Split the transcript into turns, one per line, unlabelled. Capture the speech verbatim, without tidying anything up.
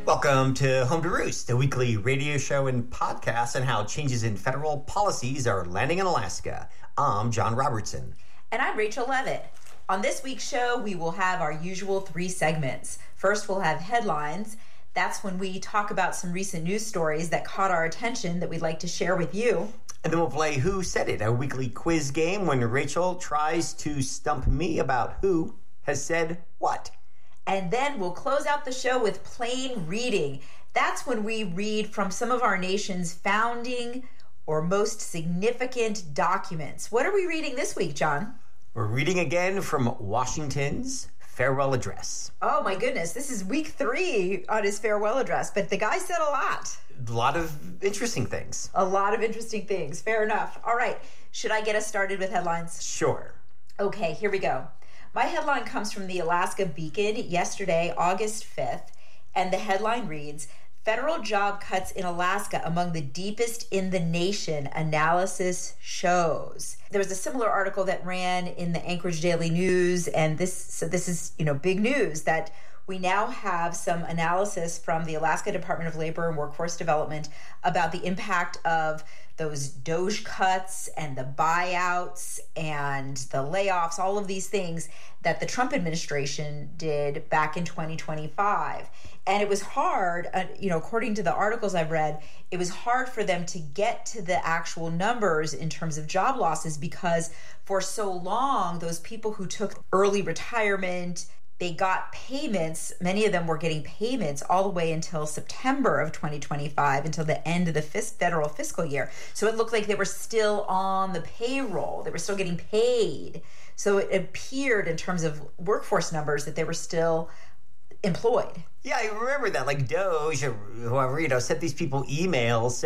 Welcome to Home to Roost, a weekly radio show and podcast on how changes in federal policies are landing in Alaska. I'm John Robertson.
And I'm Rachel Levitt. On this week's show, we will have our usual three segments. First, we'll have headlines. That's when we talk about some recent news stories that caught our attention that we'd like to share with you.
And then we'll play Who Said It, a weekly quiz game when Rachel tries to stump me about who has said what.
And then we'll close out the show with plain reading. That's when we read from some of our nation's founding or most significant documents. What are we reading this week, John?
We're reading again from Washington's farewell address.
Oh my goodness, this is week three on his farewell address, but the guy said a lot.
A lot of interesting things.
A lot of interesting things. Fair enough. All right, should I get us started with headlines?
Sure.
Okay, here we go. My headline comes from the Alaska Beacon yesterday, August fifth, and the headline reads, Federal job cuts in Alaska among the deepest in the nation, analysis shows. There was a similar article that ran in the Anchorage Daily News, and this so this is, you know, big news that we now have some analysis from the Alaska Department of Labor and Workforce Development about the impact of those DOGE cuts and the buyouts and the layoffs, all of these things that the Trump administration did back in twenty twenty-five. And it was hard, uh, you know, according to the articles I've read, it was hard for them to get to the actual numbers in terms of job losses because for so long, those people who took early retirement, they got payments. Many of them were getting payments all the way until September of twenty twenty-five, until the end of the fis- federal fiscal year. So it looked like they were still on the payroll. They were still getting paid. So it appeared in terms of workforce numbers that they were still employed.
Yeah, I remember that. Like Doge or whoever, you know, sent these people emails